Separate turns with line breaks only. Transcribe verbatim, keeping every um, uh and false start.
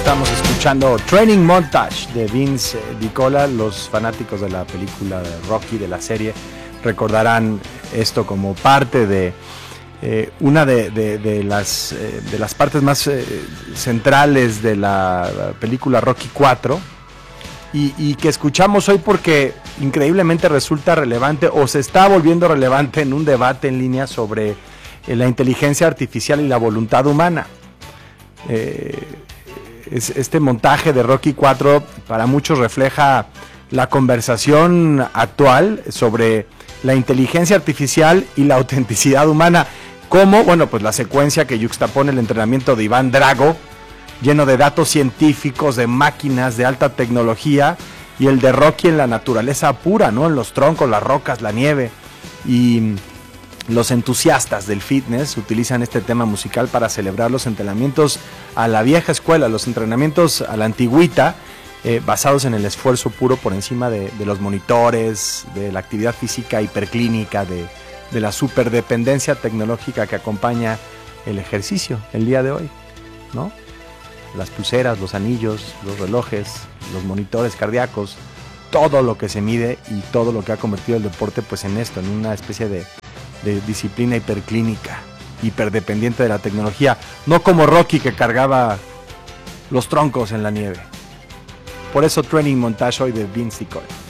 Estamos escuchando Training Montage de Vince DiCola. Los fanáticos de la película de Rocky, de la serie, recordarán esto como parte de eh, una de, de, de, las, eh, de las partes más eh, centrales de la película Rocky cuatro, y, y que escuchamos hoy porque increíblemente resulta relevante o se está volviendo relevante en un debate en línea sobre eh, la inteligencia artificial y la voluntad humana. Eh, es, este montaje de Rocky cuatro para muchos refleja la conversación actual sobre la inteligencia artificial y la autenticidad humana. ¿Cómo? Bueno, pues la secuencia que yuxtapone el entrenamiento de Iván Drago, lleno de datos científicos, de máquinas, de alta tecnología, y el de Rocky en la naturaleza pura, ¿no? En los troncos, las rocas, la nieve. Y los entusiastas del fitness utilizan este tema musical para celebrar los entrenamientos a la vieja escuela, los entrenamientos a la antigüita, eh, basados en el esfuerzo puro por encima de, de los monitores, de la actividad física hiperclínica, de, de la superdependencia tecnológica que acompaña el ejercicio el día de hoy, ¿no? Las pulseras, los anillos, los relojes, los monitores cardíacos, todo lo que se mide y todo lo que ha convertido el deporte pues en esto, en una especie de de disciplina hiperclínica, hiperdependiente de la tecnología, no como Rocky, que cargaba los troncos en la nieve. Por eso Training Montage hoy de Vince DiCola.